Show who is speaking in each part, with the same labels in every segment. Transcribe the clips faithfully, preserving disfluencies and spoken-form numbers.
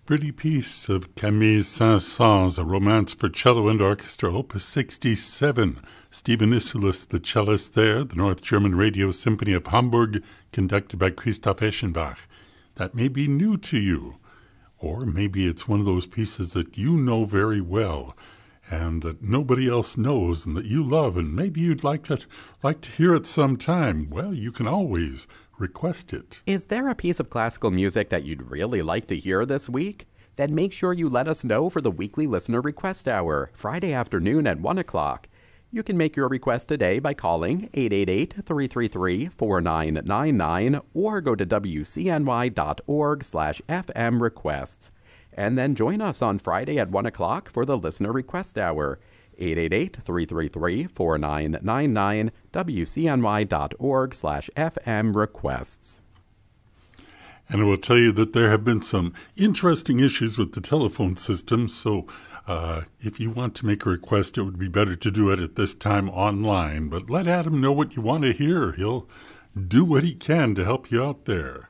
Speaker 1: Pretty piece of Camille Saint-Saëns, a romance for cello and orchestra, opus sixty-seven. Stephen Isserlis, the cellist there, the North German Radio Symphony of Hamburg, conducted by Christoph Eschenbach. That may be new to you, or maybe it's one of those pieces that you know very well and that nobody else knows and that you love, and maybe you'd like to, like to hear it sometime. Well, you can always request it.
Speaker 2: Is there a piece of classical music that you'd really like to hear this week? Then make sure you let us know for the weekly Listener Request Hour, Friday afternoon at one o'clock. You can make your request today by calling eight eight eight, three three three, four nine nine nine or go to W C N Y dot org slash F M requests. And then join us on Friday at one o'clock for the Listener Request Hour, eight eight eight, three three three, four nine nine nine, W C N Y dot org slash F M requests.
Speaker 1: And I will tell you that there have been some interesting issues with the telephone system, so uh, if you want to make a request, it would be better to do it at this time online. But let Adam know what you want to hear. He'll do what he can to help you out there.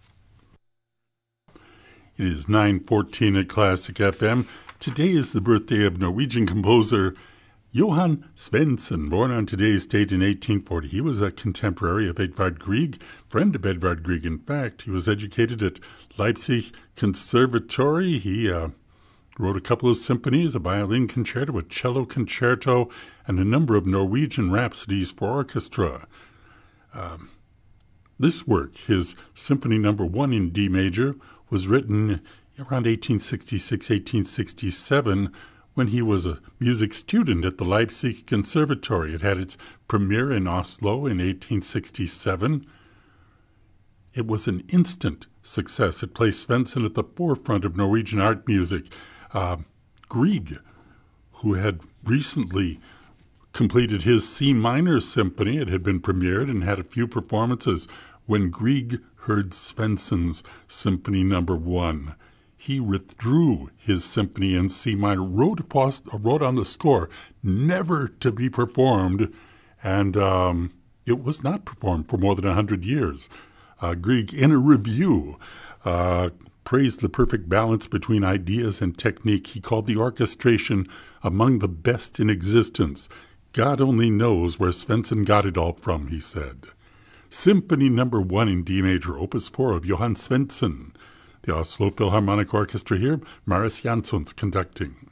Speaker 1: It is nine fourteen at Classic F M. Today is the birthday of Norwegian composer Johan Svendsen, born on today's date in eighteen forty. He was a contemporary of Edvard Grieg, friend of Edvard Grieg. In fact, he was educated at Leipzig Conservatory. He uh, wrote a couple of symphonies, a violin concerto, a cello concerto, and a number of Norwegian rhapsodies for orchestra. Um, this work, his Symphony Number One in D major, was written around eighteen sixty-six, eighteen sixty-seven, when he was a music student at the Leipzig Conservatory. It had its premiere in Oslo in eighteen sixty-seven. It was an instant success. It placed Svendsen at the forefront of Norwegian art music. Uh, Grieg, who had recently completed his C minor symphony, it had been premiered and had a few performances. When Grieg heard Svendsen's Symphony Number One, he withdrew his symphony in C minor, wrote, post, wrote on the score, never to be performed, and um, it was not performed for more than a hundred years. Uh, Grieg, in a review, uh, praised the perfect balance between ideas and technique. He called the orchestration among the best in existence. God only knows where Svendsen got it all from, he said. Symphony Number One in D major, Opus Four of Johan Svendsen. The Oslo Philharmonic Orchestra here, Marius Jansons conducting.